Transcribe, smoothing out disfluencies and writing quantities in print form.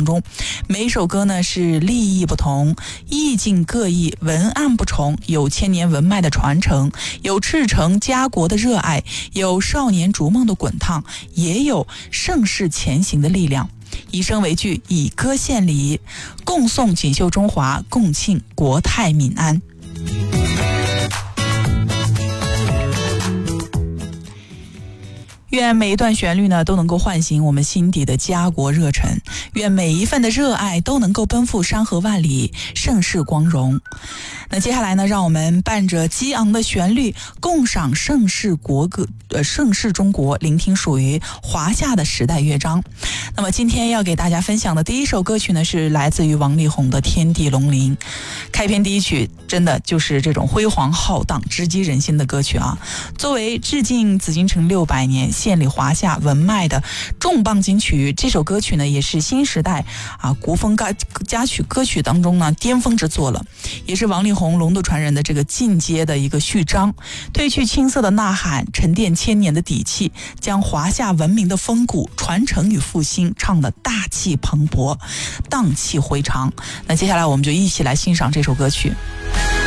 当中，每首歌呢是立意不同，意境各异，文案不重，有千年文脉的传承，有赤诚家国的热爱，有少年逐梦的滚烫，也有盛世前行的力量。以声为据，以歌献礼，共颂锦绣中华，共庆国泰民安。愿每一段旋律呢都能够唤醒我们心底的家国热忱，愿每一份的热爱都能够奔赴山河万里，盛世光荣。那接下来呢，让我们伴着激昂的旋律，共赏盛世中国，聆听属于华夏的时代乐章。那么今天要给大家分享的第一首歌曲呢，是来自于王力宏的《天地龙鳞》。开篇第一曲真的就是这种辉煌浩荡、直击人心的歌曲啊！作为致敬紫禁城600年、献礼华夏文脉的重磅金曲，这首歌曲呢也是新时代国风佳曲歌曲当中呢巅峰之作了，也是王力宏龙度传人的这个进阶的一个序章，褪去青涩的呐喊，沉淀千年的底气，将华夏文明的风骨传承与复兴唱得大气蓬勃，荡气回肠。那接下来我们就一起来欣赏这首歌曲。